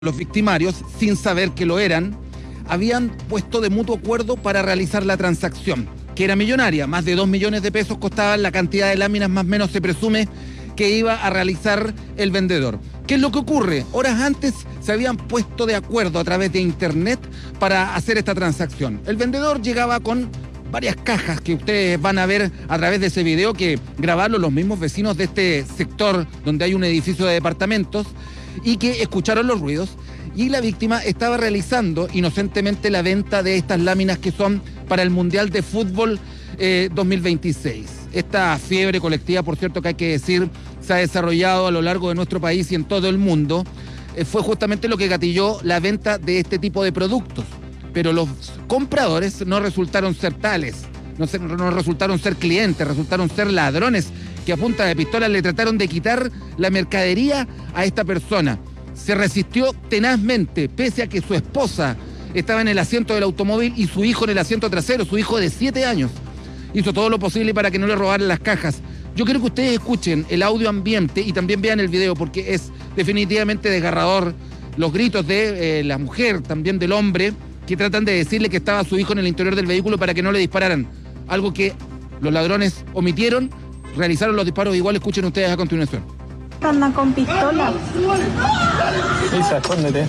Los victimarios, sin saber que lo eran, habían puesto de mutuo acuerdo para realizar la transacción, que era millonaria. Más de 2 millones de pesos costaba la cantidad de láminas, más o menos se presume que iba a realizar el vendedor. ¿Qué es lo que ocurre? Horas antes se habían puesto de acuerdo a través de internet para hacer esta transacción. El vendedor llegaba con varias cajas que ustedes van a ver a través de ese video que grabaron los mismos vecinos de este sector donde hay un edificio de departamentos y que escucharon los ruidos, y la víctima estaba realizando inocentemente la venta de estas láminas que son para el Mundial de Fútbol 2026. Esta fiebre colectiva, por cierto, que hay que decir, se ha desarrollado a lo largo de nuestro país y en todo el mundo, fue justamente lo que gatilló la venta de este tipo de productos. Pero los compradores no resultaron ser tales, no resultaron ser clientes, resultaron ser ladrones que a punta de pistola le trataron de quitar la mercadería a esta persona. Se resistió tenazmente, pese a que su esposa estaba en el asiento del automóvil y su hijo en el asiento trasero, su hijo de 7 años. Hizo todo lo posible para que no le robaran las cajas. Yo quiero que ustedes escuchen el audio ambiente y también vean el video, porque es definitivamente desgarrador. Los gritos de la mujer, también del hombre, que tratan de decirle que estaba su hijo en el interior del vehículo para que no le dispararan. Algo que los ladrones omitieron, realizaron los disparos igual. Escuchen ustedes a continuación. Andan con pistola. Lisa, escóndete.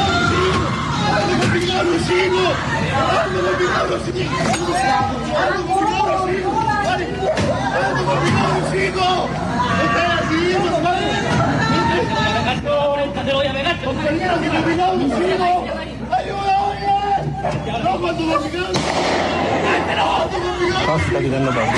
Está tirando para.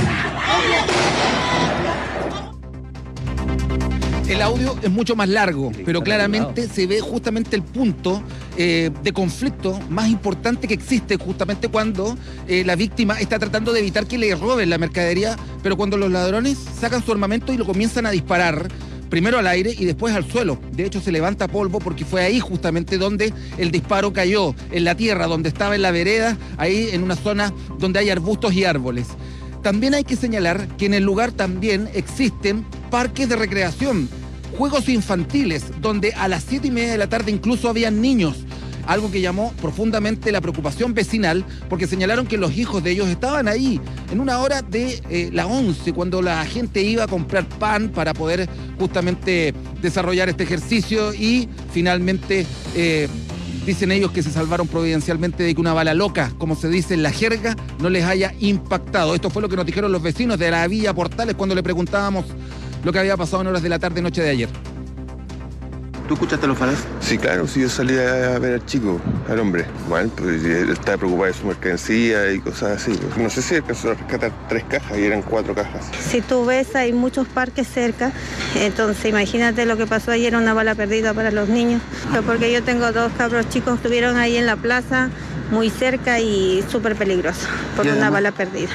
El audio es mucho más largo, pero claramente se ve justamente el punto de conflicto más importante que existe justamente cuando la víctima está tratando de evitar que le roben la mercadería, pero cuando los ladrones sacan su armamento y lo comienzan a disparar, primero al aire y después al suelo. De hecho, se levanta polvo porque fue ahí justamente donde el disparo cayó, en la tierra, donde estaba en la vereda, ahí en una zona donde hay arbustos y árboles. También hay que señalar que en el lugar también existen parques de recreación, juegos infantiles, donde a las 7:30 de la tarde incluso habían niños. Algo que llamó profundamente la preocupación vecinal, porque señalaron que los hijos de ellos estaban ahí en una hora de las 11, cuando la gente iba a comprar pan para poder justamente desarrollar este ejercicio, y finalmente dicen ellos que se salvaron providencialmente de que una bala loca, como se dice en la jerga, no les haya impactado. Esto fue lo que nos dijeron los vecinos de la Villa Portales cuando le preguntábamos lo que había pasado en horas de la tarde, noche de ayer. ¿Tú escuchaste los falas? Sí, claro, sí, yo salí a ver al chico, al hombre. Bueno, pues él estaba preocupado de su mercancía y cosas así. No sé si alcanzó a rescatar 3 cajas y eran 4 cajas. Si tú ves, hay muchos parques cerca, entonces imagínate lo que pasó ayer, una bala perdida para los niños. Porque yo tengo 2 cabros chicos, estuvieron ahí en la plaza, muy cerca y súper peligroso, por una bala perdida.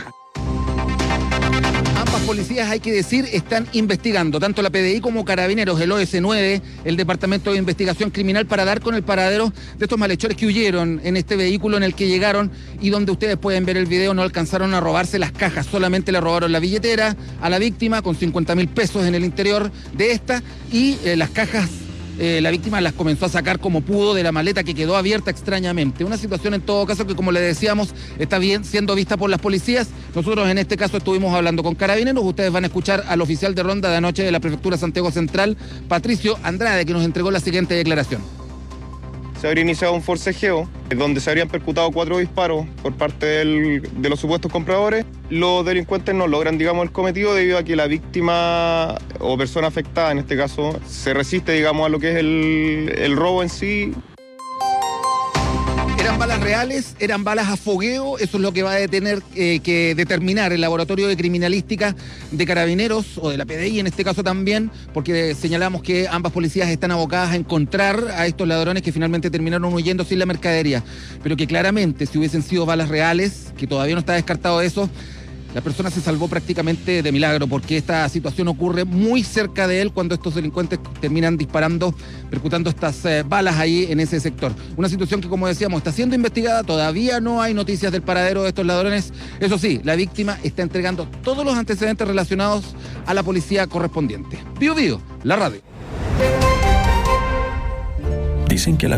Ambas policías, hay que decir, están investigando, tanto la PDI como Carabineros, el OS9, el Departamento de Investigación Criminal, para dar con el paradero de estos malhechores que huyeron en este vehículo en el que llegaron y donde ustedes pueden ver el video. No alcanzaron a robarse las cajas, solamente le robaron la billetera a la víctima con 50.000 pesos en el interior de esta, y las cajas la víctima las comenzó a sacar como pudo de la maleta que quedó abierta extrañamente. Una situación en todo caso que, como le decíamos, está bien siendo vista por las policías. Nosotros en este caso estuvimos hablando con Carabineros. Ustedes van a escuchar al oficial de ronda de anoche de la Prefectura Santiago Central, Patricio Andrade, que nos entregó la siguiente declaración. Se habría iniciado un forcejeo donde se habrían percutado 4 disparos por parte de los supuestos compradores. Los delincuentes no logran, digamos, el cometido debido a que la víctima o persona afectada, en este caso, se resiste, digamos, a lo que es el robo en sí. ¿Eran balas reales? ¿Eran balas a fogueo? Eso es lo que va a tener que determinar el laboratorio de criminalística de Carabineros, o de la PDI en este caso también, porque señalamos que ambas policías están abocadas a encontrar a estos ladrones que finalmente terminaron huyendo sin la mercadería. Pero que claramente, si hubiesen sido balas reales, que todavía no está descartado eso, la persona se salvó prácticamente de milagro, porque esta situación ocurre muy cerca de él cuando estos delincuentes terminan disparando, percutando estas balas ahí en ese sector. Una situación que, como decíamos, está siendo investigada. Todavía no hay noticias del paradero de estos ladrones. Eso sí, la víctima está entregando todos los antecedentes relacionados a la policía correspondiente. Bío Bío, la radio. dicen que la